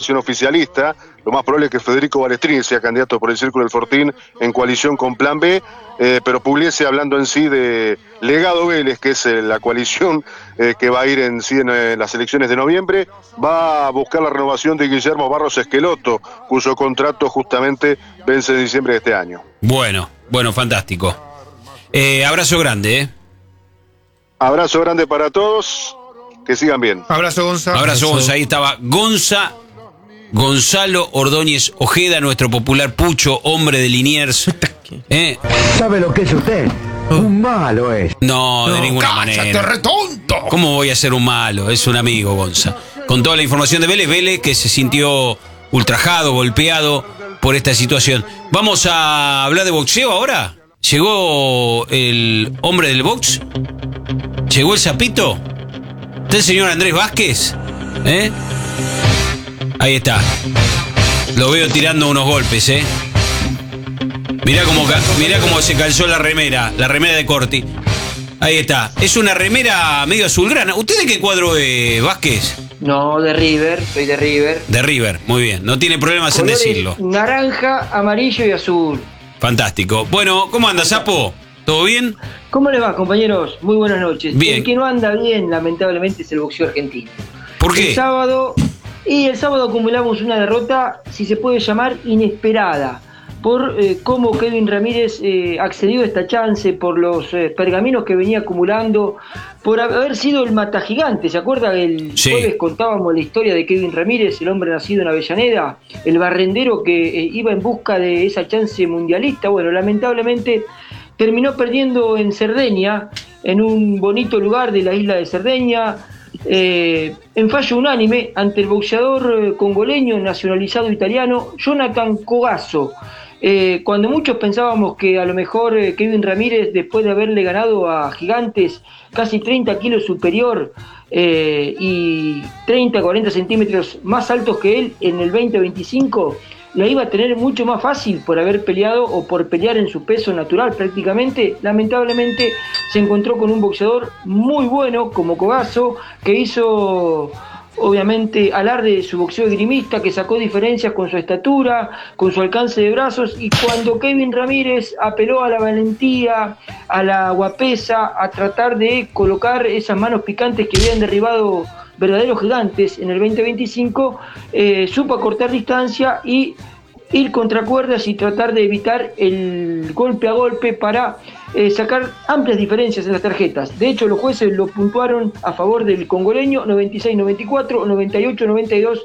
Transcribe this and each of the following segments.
versión oficialista. Lo más probable es que Federico Balestrini sea candidato por el Círculo del Fortín en coalición con Plan B, pero Pugliese, hablando en sí de Legado Vélez, que es la coalición que va a ir en sí en las elecciones de noviembre, va a buscar la renovación de Guillermo Barros Esqueloto, cuyo contrato justamente vence en diciembre de este año. Bueno, fantástico. Abrazo grande, ¿eh? Abrazo grande para todos, que sigan bien. Abrazo, Gonza. Abrazo, Gonza. Ahí estaba Gonzalo Ordóñez Ojeda, nuestro popular Pucho, hombre de Liniers. ¿Sabe lo que es usted? Un malo es. No, de ninguna manera. ¡Retonto! ¿Cómo voy a ser un malo? Es un amigo, Gonza. Con toda la información de Vélez, que se sintió ultrajado, golpeado por esta situación. Vamos a hablar de boxeo ahora. ¿Llegó el hombre del box? ¿Llegó el sapito? ¿Está el señor Andrés Vázquez? Ahí está. Lo veo tirando unos golpes, Mirá cómo se calzó la remera de Corti. Ahí está. Es una remera medio azulgrana. ¿Usted de qué cuadro es, Vázquez? No, de River, soy de River. De River, muy bien. No tiene problemas Colores en decirlo. Naranja, amarillo y azul. Fantástico. Bueno, ¿cómo anda, Sapo? ¿Todo bien? ¿Cómo les va, compañeros? Muy buenas noches. Bien. El que no anda bien, lamentablemente, es el boxeo argentino. ¿Por qué? El sábado acumulamos una derrota, si se puede llamar, inesperada, por cómo Kevin Ramírez accedió a esta chance, por los pergaminos que venía acumulando, por haber sido el matagigante. ¿Se acuerda? El jueves contábamos la historia de Kevin Ramírez, el hombre nacido en Avellaneda, el barrendero que iba en busca de esa chance mundialista. Bueno, lamentablemente terminó perdiendo en Cerdeña, en un bonito lugar de la isla de Cerdeña, en fallo unánime ante el boxeador congoleño nacionalizado italiano Jonathan Cogasso. Cuando muchos pensábamos que a lo mejor Kevin Ramírez, después de haberle ganado a gigantes casi 30 kilos superior y 30-40 centímetros más altos que él en el 2025, la iba a tener mucho más fácil por haber peleado o por pelear en su peso natural prácticamente, lamentablemente se encontró con un boxeador muy bueno como Cogasso, que hizo obviamente alarde de su boxeo esgrimista, que sacó diferencias con su estatura, con su alcance de brazos, y cuando Kevin Ramírez apeló a la valentía, a la guapesa, a tratar de colocar esas manos picantes que habían derribado verdaderos gigantes en el 2025, supo acortar distancia y ir contra cuerdas y tratar de evitar el golpe a golpe para sacar amplias diferencias en las tarjetas. De hecho, los jueces lo puntuaron a favor del congoleño 96-94, 98-92,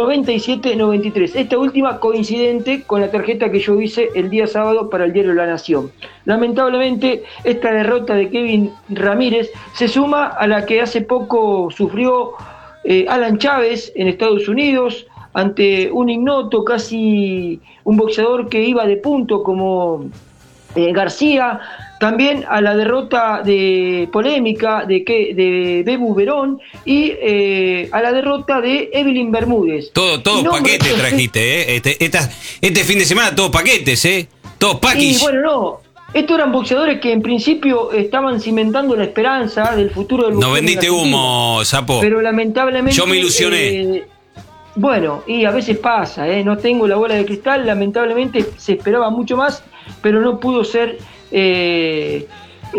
97-93. Esta última coincidente con la tarjeta que yo hice el día sábado para el diario La Nación. Lamentablemente, esta derrota de Kevin Ramírez se suma a la que hace poco sufrió Alan Chávez en Estados Unidos, ante un ignoto, casi un boxeador que iba de punto como García, también a la derrota de polémica de Bebu Verón y a la derrota de Evelyn Bermúdez. Todo paquete trajiste, este fin de semana todos paquetes, todos paquis. Y bueno, no, estos eran boxeadores que en principio estaban cimentando la esperanza del futuro del boxeo. No vendiste humo, Sapo. Pero lamentablemente yo me ilusioné. Bueno, y a veces pasa, no tengo la bola de cristal, lamentablemente se esperaba mucho más, pero no pudo ser de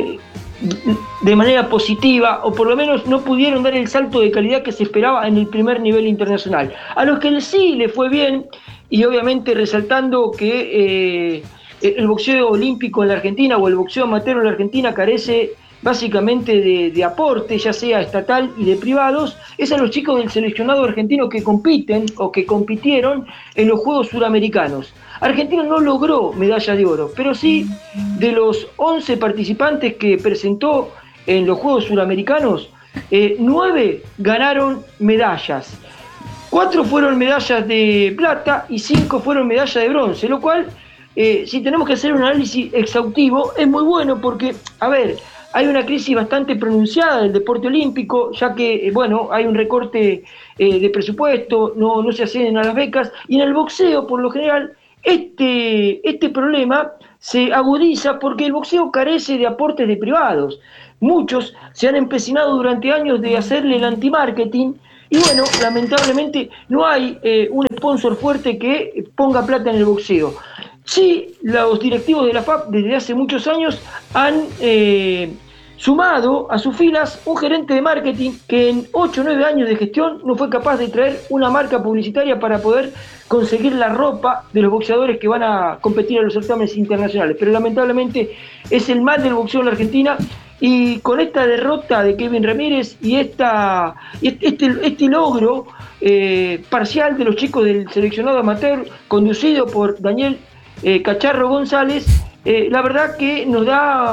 manera positiva, o por lo menos no pudieron dar el salto de calidad que se esperaba en el primer nivel internacional. A los que sí le fue bien, y obviamente resaltando que el boxeo olímpico en la Argentina o el boxeo amateur en la Argentina carece básicamente de aporte, ya sea estatal y de privados, es a los chicos del seleccionado argentino que compiten o que compitieron en los Juegos Suramericanos. Argentina no logró medalla de oro, pero sí de los 11 participantes que presentó en los Juegos Suramericanos, 9 ganaron medallas. 4 fueron medallas de plata y 5 fueron medallas de bronce, lo cual, si tenemos que hacer un análisis exhaustivo, es muy bueno porque, a ver, hay una crisis bastante pronunciada del deporte olímpico, ya que, hay un recorte de presupuesto, no se acceden a las becas, y en el boxeo, por lo general, este problema se agudiza porque el boxeo carece de aportes de privados. Muchos se han empecinado durante años de hacerle el anti-marketing Y bueno, lamentablemente no hay un sponsor fuerte que ponga plata en el boxeo. Sí, los directivos de la FAP desde hace muchos años han sumado a sus filas un gerente de marketing que en 8 o 9 años de gestión no fue capaz de traer una marca publicitaria para poder conseguir la ropa de los boxeadores que van a competir en los certámenes internacionales. Pero lamentablemente es el mal del boxeo en la Argentina, y con esta derrota de Kevin Ramírez y este logro parcial de los chicos del seleccionado amateur conducido por Daniel Cacharro González, la verdad que nos da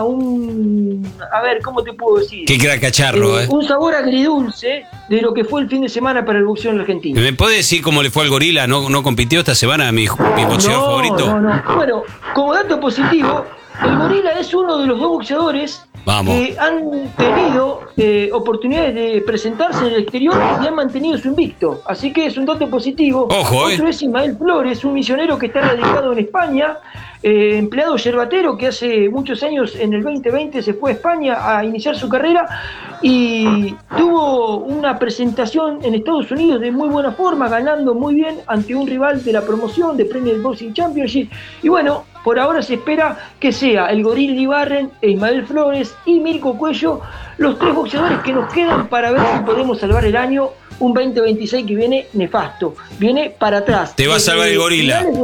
a ver, ¿cómo te puedo decir? Qué crack Cacharro, un sabor agridulce de lo que fue el fin de semana para el boxeo en la Argentina. ¿Me puede decir cómo le fue al Gorila? ¿No compitió esta semana mi boxeador favorito? No. Bueno, como dato positivo, el Gorila es uno de los 2 boxeadores que han tenido oportunidades de presentarse en el exterior y han mantenido su invicto. Así que es un dato positivo. Ojo, Otro es Ismael Flores, un misionero que está radicado en España, empleado yerbatero que hace muchos años, en el 2020, se fue a España a iniciar su carrera y tuvo una presentación en Estados Unidos de muy buena forma, ganando muy bien ante un rival de la promoción de Premier Boxing Championship. Y bueno, por ahora se espera que sea el Gorila Ibarren, Ismael Flores y Mirko Cuello los 3 boxeadores que nos quedan para ver si podemos salvar el año, un 2026 que viene nefasto, viene para atrás. Te va a salvar el Gorila. Desde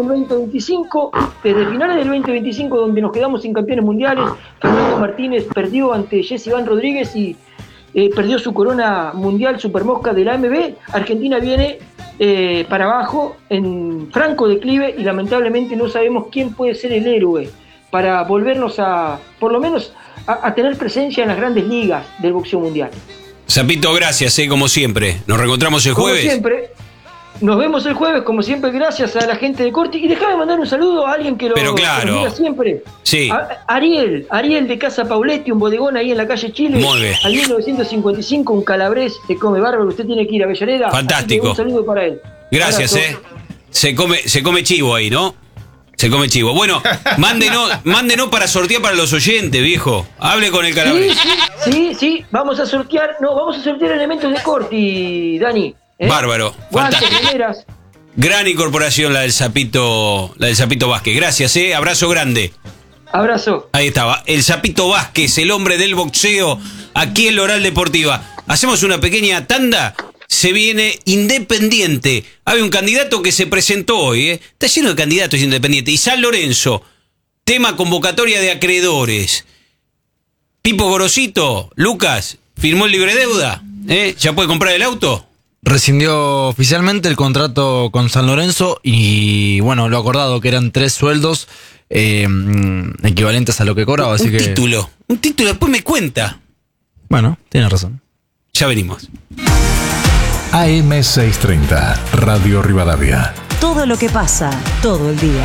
finales del 2025, donde nos quedamos sin campeones mundiales, Fernando Martínez perdió ante Jesse Iván Rodríguez y perdió su corona mundial supermosca de la AMB. Argentina viene para abajo en franco declive y lamentablemente no sabemos quién puede ser el héroe para volvernos por lo menos a tener presencia en las grandes ligas del boxeo mundial. Zapito, gracias, como siempre. Nos reencontramos el jueves. Como siempre, nos vemos el jueves, como siempre, gracias a la gente de Corti. Y déjame mandar un saludo a alguien que lo mira siempre. Sí. Ariel de Casa Pauletti, un bodegón ahí en la calle Chile. Muy bien. Al 1955, un calabrés, se come bárbaro, usted tiene que ir a Avellaneda. Fantástico. Un saludo para él. Gracias, Se come chivo ahí, ¿no? Se come chivo. Bueno, mándenos para sortear para los oyentes, viejo. Hable con el calabrés. Sí. Vamos a sortear elementos de Corti, Dani. Bárbaro. Guantes, Fantástico. primeras. Gran incorporación la del Zapito Vázquez. Gracias, abrazo grande. Abrazo. Ahí estaba, el Zapito Vázquez, el hombre del boxeo, aquí en la Oral Deportiva. Hacemos una pequeña tanda. Se viene Independiente. Hay un candidato que se presentó hoy, Está lleno de candidatos independientes. Y San Lorenzo, tema convocatoria de acreedores. Pipo Gorosito, Lucas, firmó el libre deuda. ¿Ya puede comprar el auto? Rescindió oficialmente el contrato con San Lorenzo y, bueno, lo acordado, que eran 3 sueldos equivalentes a lo que cobraba. Así un título, después me cuenta. Bueno, tiene razón. Ya venimos. AM630, Radio Rivadavia. Todo lo que pasa, todo el día.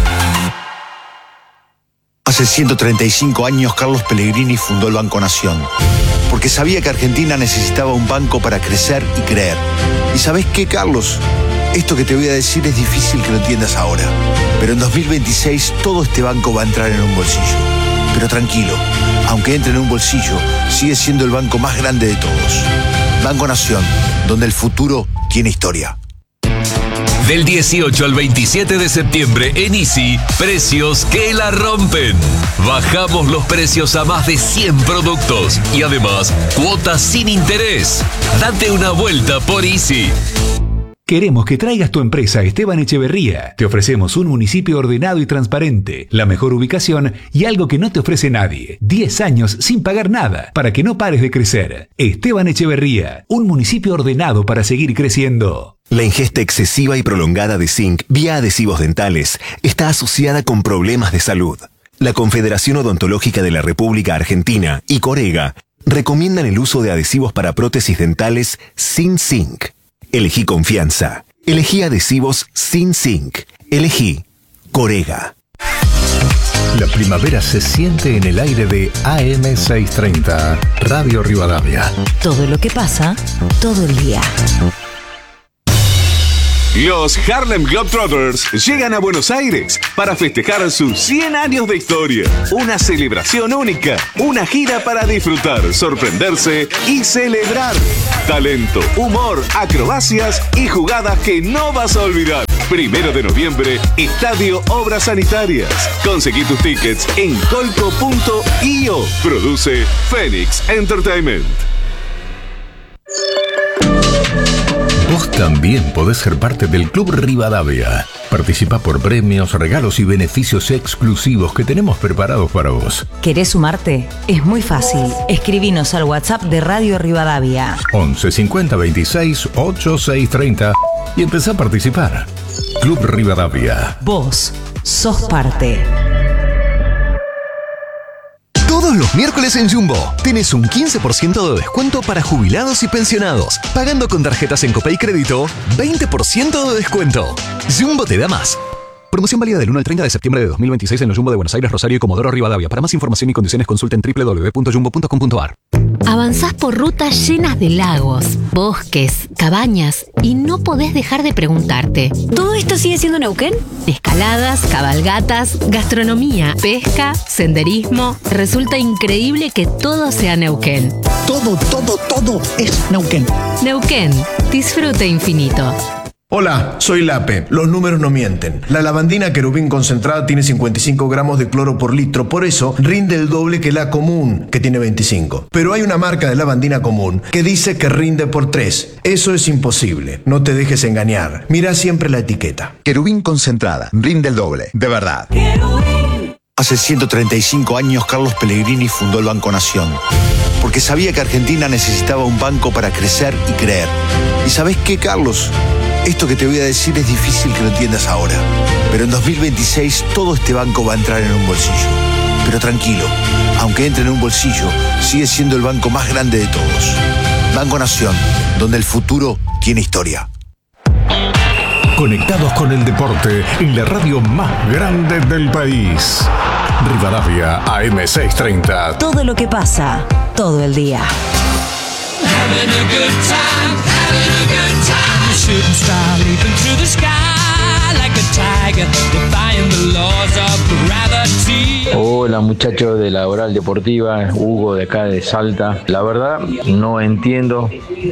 Hace 135 años Carlos Pellegrini fundó el Banco Nación, porque sabía que Argentina necesitaba un banco para crecer y creer. ¿Y sabés qué, Carlos? Esto que te voy a decir es difícil que lo entiendas ahora, pero en 2026 todo este banco va a entrar en un bolsillo. Pero tranquilo, aunque entre en un bolsillo, sigue siendo el banco más grande de todos. Banco Nación, donde el futuro tiene historia. Del 18 al 27 de septiembre en Easy, precios que la rompen. Bajamos los precios a más de 100 productos y además cuotas sin interés. Date una vuelta por Easy. Queremos que traigas tu empresa a Esteban Echeverría. Te ofrecemos un municipio ordenado y transparente, la mejor ubicación y algo que no te ofrece nadie. 10 años sin pagar nada para que no pares de crecer. Esteban Echeverría, un municipio ordenado para seguir creciendo. La ingesta excesiva y prolongada de zinc vía adhesivos dentales está asociada con problemas de salud. La Confederación Odontológica de la República Argentina y Corega recomiendan el uso de adhesivos para prótesis dentales sin zinc. Elegí confianza. Elegí adhesivos sin zinc. Elegí Corega. La primavera se siente en el aire de AM630, Radio Rivadavia. Todo lo que pasa, todo el día. Los Harlem Globetrotters llegan a Buenos Aires para festejar sus 100 años de historia. Una celebración única, una gira para disfrutar, sorprenderse y celebrar. Talento, humor, acrobacias y jugadas que no vas a olvidar. 1 de noviembre, Estadio Obras Sanitarias. Conseguí tus tickets en colco.io. Produce Phoenix Entertainment. Vos también podés ser parte del Club Rivadavia. Participa por premios, regalos y beneficios exclusivos que tenemos preparados para vos. ¿Querés sumarte? Es muy fácil. Escribinos al WhatsApp de Radio Rivadavia. 11 50 26 86 30 y empezá a participar. Club Rivadavia. Vos sos parte. Todos los miércoles en Jumbo tenés un 15% de descuento para jubilados y pensionados. Pagando con tarjetas en Copay Crédito, 20% de descuento. Jumbo te da más. Promoción válida del 1 al 30 de septiembre de 2026 en los Jumbo de Buenos Aires, Rosario y Comodoro Rivadavia. Para más información y condiciones consulten www.jumbo.com.ar. Avanzás por rutas llenas de lagos, bosques, cabañas y no podés dejar de preguntarte: ¿todo esto sigue siendo Neuquén? Escaladas, cabalgatas, gastronomía, pesca, senderismo. Resulta increíble que todo sea Neuquén. Todo es Neuquén. Neuquén, disfrute infinito. Hola, soy Lape. Los números no mienten. La lavandina Querubín concentrada tiene 55 gramos de cloro por litro, por eso rinde el doble que la común, que tiene 25. Pero hay una marca de lavandina común que dice que rinde por 3. Eso es imposible. No te dejes engañar. Mira siempre la etiqueta. Querubín concentrada, rinde el doble, de verdad. Hace 135 años Carlos Pellegrini fundó el Banco Nación, porque sabía que Argentina necesitaba un banco para crecer y creer. ¿Y sabés qué, Carlos? Esto que te voy a decir es difícil que lo entiendas ahora, pero en 2026 todo este banco va a entrar en un bolsillo. Pero tranquilo, aunque entre en un bolsillo, sigue siendo el banco más grande de todos. Banco Nación, donde el futuro tiene historia. Conectados con el deporte en la radio más grande del país. Rivadavia AM630. Todo lo que pasa, todo el día. Having a good time, having a good time. Shooting star leaping through the sky like a tiger, defying the laws of gravity. Hola muchachos de la Oral Deportiva, Hugo de acá de Salta. La verdad no entiendo.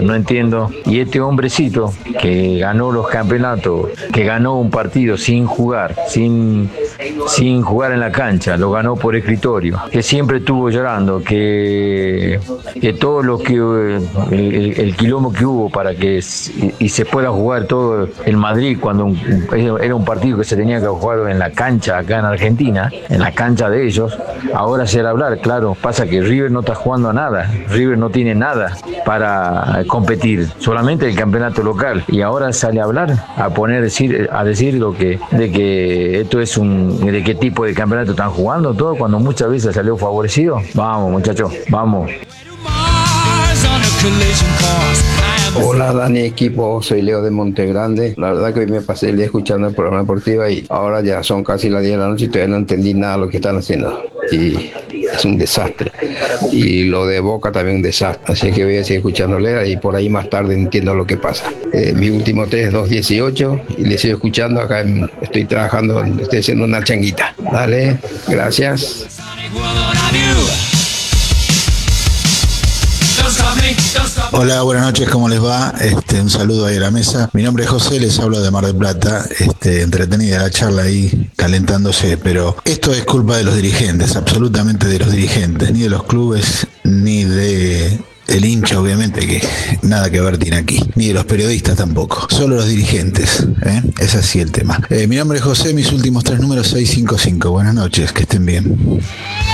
Y este hombrecito que ganó los campeonatos, que ganó un partido sin jugar, sin jugar en la cancha, lo ganó por escritorio, que siempre estuvo llorando, que todo lo que el quilombo que hubo para que y se pueda jugar todo en Madrid cuando era un partido que se tenía que jugar en la cancha acá en Argentina, en la cancha de ellos. Ahora se hará hablar, claro, pasa que River no está jugando a nada, River no tiene nada para competir, solamente el campeonato local, y ahora sale a hablar, a decir de que esto es de qué tipo de campeonato están jugando, todo, cuando muchas veces salió favorecido. Vamos muchachos, vamos. Hola Dani, equipo, soy Leo de Montegrande. La verdad que hoy me pasé el día escuchando el programa deportivo y ahora ya son casi las 10 de la noche y todavía no entendí nada de lo que están haciendo. Y es un desastre. Y lo de Boca también un desastre. Así que voy a seguir escuchándole y por ahí más tarde entiendo lo que pasa. Mi último 3 es 2:18 y le sigo escuchando. Acá estoy trabajando, estoy haciendo una changuita. Dale, gracias. Hola, buenas noches, ¿cómo les va? Un saludo ahí a la mesa. Mi nombre es José, les hablo de Mar del Plata. Entretenida la charla ahí, calentándose, pero esto es culpa de los dirigentes, absolutamente de los dirigentes, ni de los clubes, ni de el hincha, obviamente, que nada que ver tiene aquí, ni de los periodistas tampoco, solo los dirigentes, es así el tema. Mi nombre es José, mis últimos 3 números 655. Buenas noches, que estén bien.